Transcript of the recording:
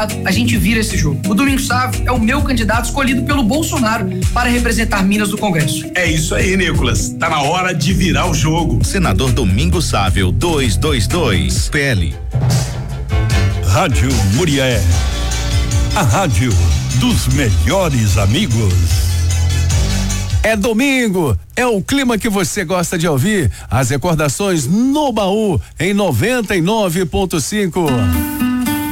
deputado, a gente vira esse jogo. O Domingos Sávio é o meu candidato escolhido pelo Bolsonaro para representar Minas no Congresso. É isso aí, Nicolas. Tá na hora de virar o jogo. Senador Domingos Sávio, 222, PL. Rádio Murié. A rádio dos melhores amigos. É domingo, é o clima que você gosta de ouvir. As recordações no baú em 99.5.